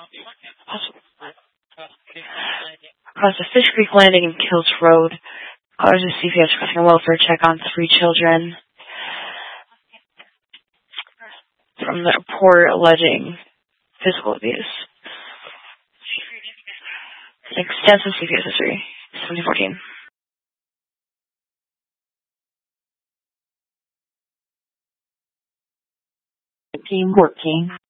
Caused a Fish Creek landing in Kills Road. Cars of CPS requesting a welfare check on 3 children. From the report alleging physical abuse. Extensive CPS history. 2014. Team working.